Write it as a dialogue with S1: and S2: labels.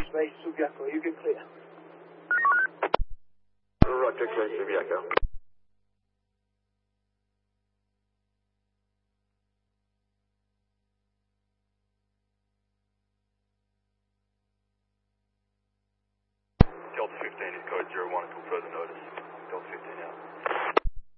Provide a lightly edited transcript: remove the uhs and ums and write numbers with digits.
S1: Space, Subiaco, you get clear.
S2: Roger, clear, Subiaco.
S3: Delta 15 is code 01 until further notice. Delta 15 out.